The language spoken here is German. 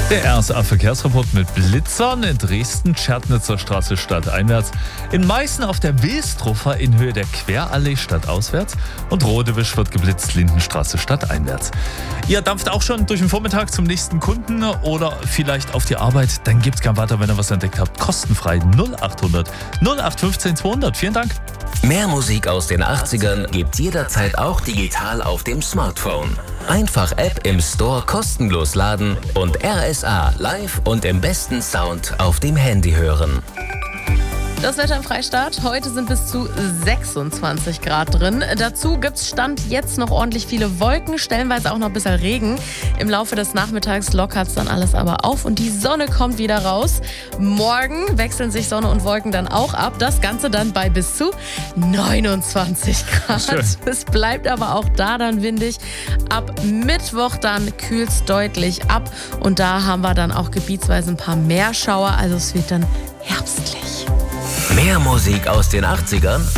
Der RSA-Verkehrsreport mit Blitzern in Dresden, Tschernitzer Straße stadteinwärts, in Meißen auf der Wilstrofer in Höhe der Querallee stadtauswärts und Rodewisch wird geblitzt, Lindenstraße stadteinwärts. Ihr dampft auch schon durch den Vormittag zum nächsten Kunden oder vielleicht auf die Arbeit, dann gebt's gern weiter, wenn ihr was entdeckt habt. Kostenfrei 0800 0815 200. Vielen Dank. Mehr Musik aus den 80ern gibt's jederzeit auch digital auf dem Smartphone. Einfach App im Store kostenlos laden und RSA live und im besten Sound auf dem Handy hören. Das Wetter im Freistaat. Heute sind bis zu 26 Grad drin. Dazu gibt's Stand jetzt noch ordentlich viele Wolken, stellenweise auch noch ein bisschen Regen. Im Laufe des Nachmittags lockert's dann alles aber auf und die Sonne kommt wieder raus. Morgen wechseln sich Sonne und Wolken dann auch ab. Das Ganze dann bei bis zu 29 Grad. Schön. Es bleibt aber auch da dann windig. Ab Mittwoch dann kühlt's deutlich ab und da haben wir dann auch gebietsweise ein paar mehr Schauer. Also es wird dann herbstlich. Mehr Musik aus den 80ern